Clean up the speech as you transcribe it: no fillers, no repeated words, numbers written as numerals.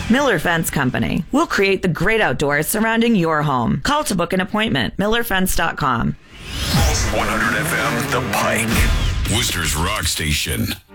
Miller Fence Company. We'll create the great outdoors surrounding your home. Call to book an appointment. MillerFence.com. 100 FM, The Pike. Worcester's Rock Station.